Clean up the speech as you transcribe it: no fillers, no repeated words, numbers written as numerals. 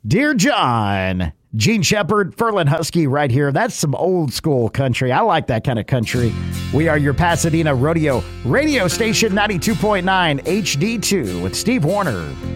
Dear John, Gene Shepard, Ferlin Husky right here. That's some old school country. I like that kind of country. We are your Pasadena Rodeo radio station, 92.9 HD2 with Steve Warner.